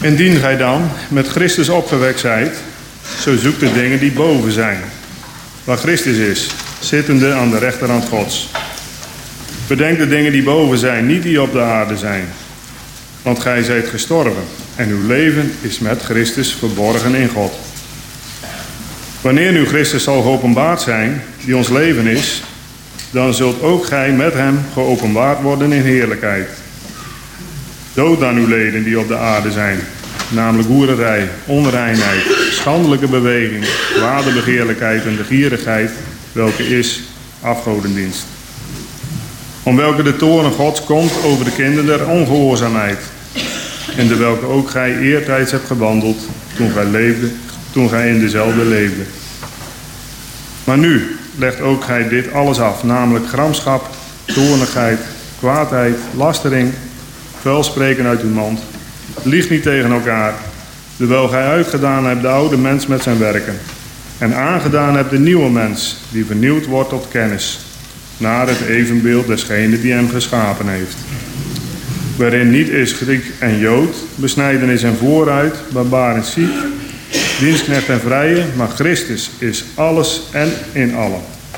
Indien gij dan met Christus opgewekt zijt, zo zoekt de dingen die boven zijn, waar Christus is, zittende aan de rechterhand Gods. Bedenk de dingen die boven zijn, niet die op de aarde zijn. Want gij zijt gestorven en uw leven is met Christus verborgen in God. Wanneer nu Christus zal geopenbaard zijn, die ons leven is, dan zult ook gij met hem geopenbaard worden in heerlijkheid. Dood dan uw leden die op de aarde zijn, namelijk hoererij, onreinheid, schandelijke beweging, kwade begeerlijkheid en de gierigheid, welke is afgodendienst. Om welke de toorn Gods komt over de kinderen der ongehoorzaamheid, in de welke ook gij eertijds hebt gewandeld, toen gij in dezelfde leefde. Maar nu legt ook gij dit alles af, namelijk gramschap, toornigheid, kwaadheid, lastering, vuil spreken uit uw mond. Lieg niet tegen elkaar, terwijl gij uitgedaan hebt de oude mens met zijn werken, en aangedaan hebt de nieuwe mens, die vernieuwd wordt tot kennis, naar het evenbeeld desgene die hem geschapen heeft. Waarin niet is Griek en Jood, besnijdenis en vooruit, barbaar en ziek, dienstknecht en vrije, maar Christus is alles en in allen.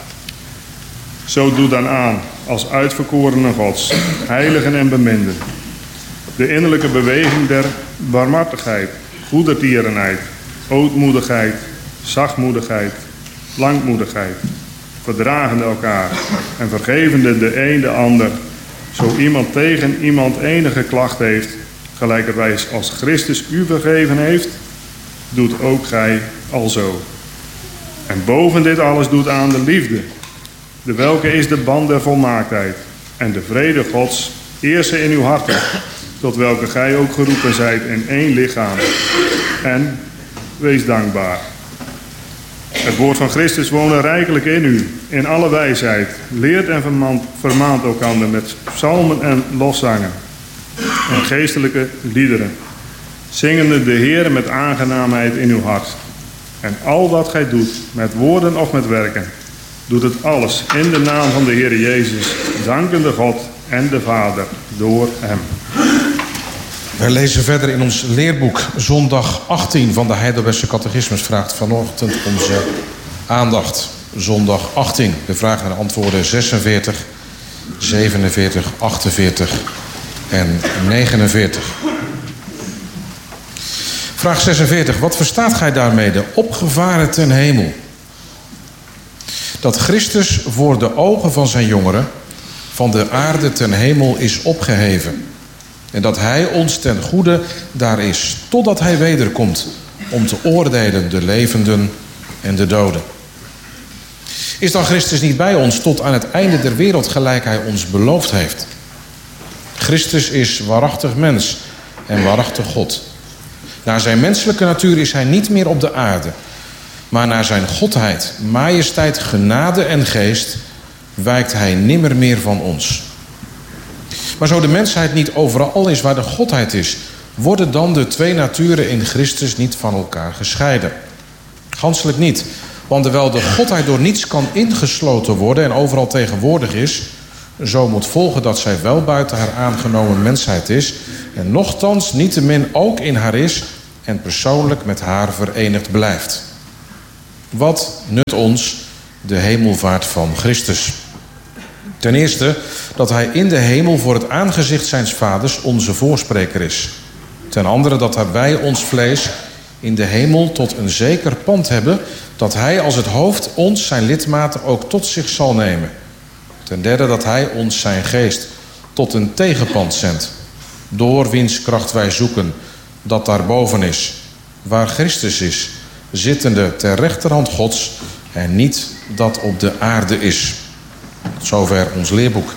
Zo doe dan aan, als uitverkorenen Gods, heiligen en beminden, de innerlijke beweging der barmhartigheid, goedertierenheid, ootmoedigheid, zachtmoedigheid, langmoedigheid, verdragende elkaar en vergevende de een de ander, zo iemand tegen iemand enige klacht heeft, gelijkerwijs als Christus u vergeven heeft, doet ook gij alzo. En boven dit alles doet aan de liefde, de welke is de band der volmaaktheid, en de vrede Gods eerste in uw harten, tot welke gij ook geroepen zijt in één lichaam. En wees dankbaar. Het woord van Christus woont rijkelijk in u, in alle wijsheid. Leert en vermaant elkander met psalmen en loszangen en geestelijke liederen, zingende de Heere met aangenaamheid in uw hart. En al wat gij doet, met woorden of met werken, doet het alles in de naam van de Heere Jezus, dankende God en de Vader door hem. Wij lezen verder in ons leerboek. Zondag 18 van de Heidelbergse Catechismus vraagt vanochtend onze aandacht. Zondag 18. De vragen en antwoorden 46, 47, 48 en 49. Vraag 46. Wat verstaat gij daarmee, de opgevaren ten hemel? Dat Christus voor de ogen van zijn jongeren van de aarde ten hemel is opgeheven. En dat hij ons ten goede daar is, totdat hij wederkomt om te oordelen de levenden en de doden. Is dan Christus niet bij ons tot aan het einde der wereld, gelijk hij ons beloofd heeft? Christus is waarachtig mens en waarachtig God. Naar zijn menselijke natuur is hij niet meer op de aarde, maar naar zijn godheid, majesteit, genade en geest wijkt hij nimmer meer van ons. Maar zo de mensheid niet overal is waar de godheid is, worden dan de twee naturen in Christus niet van elkaar gescheiden? Ganselijk niet, want terwijl de godheid door niets kan ingesloten worden en overal tegenwoordig is, zo moet volgen dat zij wel buiten haar aangenomen mensheid is en nochtans niettemin ook in haar is en persoonlijk met haar verenigd blijft. Wat nut ons de hemelvaart van Christus? Ten eerste dat hij in de hemel voor het aangezicht zijns vaders onze voorspreker is. Ten andere dat wij ons vlees in de hemel tot een zeker pand hebben, dat hij als het hoofd ons zijn lidmaten ook tot zich zal nemen. Ten derde dat hij ons zijn geest tot een tegenpand zendt, door wiens kracht wij zoeken, dat daarboven is, waar Christus is, zittende ter rechterhand Gods en niet dat op de aarde is. Tot zover ons leerboek.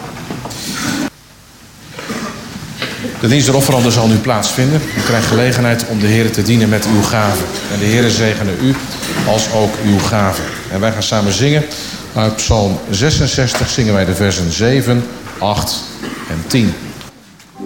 De dienst der offeranden zal nu plaatsvinden. U krijgt gelegenheid om de Heere te dienen met uw gaven. En de Heere zegene u als ook uw gaven. En wij gaan samen zingen. Uit Psalm 66 zingen wij de versen 7, 8 en 10.